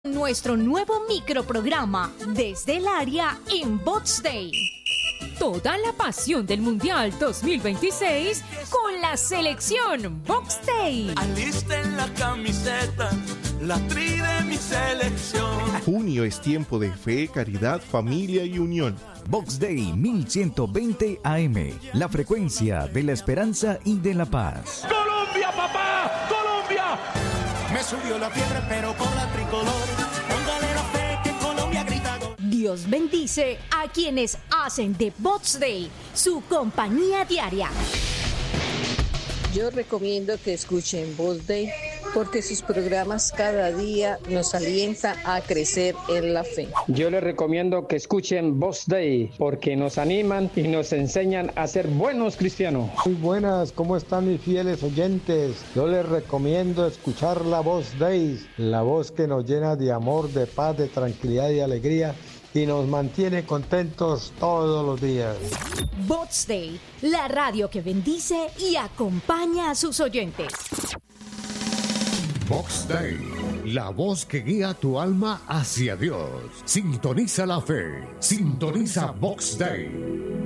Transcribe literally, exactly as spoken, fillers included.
Nuestro nuevo microprograma desde el área en Box Day. Toda la pasión del Mundial dos mil veintiséis con la selección Box Day. Alisten la camiseta, la tri de mi selección. Junio es tiempo de fe, caridad, familia y unión. Box Day mil ciento veinte A M, la frecuencia de la esperanza y de la paz. ¡Colombia, papá! ¡Colombia! Me subió la fiebre, pero por la tricolor. Póngale la fe que Colombia grita gol. Dios bendice a quienes hacen de Box Day su compañía diaria. Yo recomiendo que escuchen Box Day porque sus programas cada día nos alientan a crecer en la fe. Yo les recomiendo que escuchen Box Day porque nos animan y nos enseñan a ser buenos cristianos. Muy buenas, ¿cómo están mis fieles oyentes? Yo les recomiendo escuchar la Box Day, la voz que nos llena de amor, de paz, de tranquilidad y alegría y nos mantiene contentos todos los días. Box Day, la radio que bendice y acompaña a sus oyentes. Box Day, la voz que guía tu alma hacia Dios. Sintoniza la fe, sintoniza Box Day.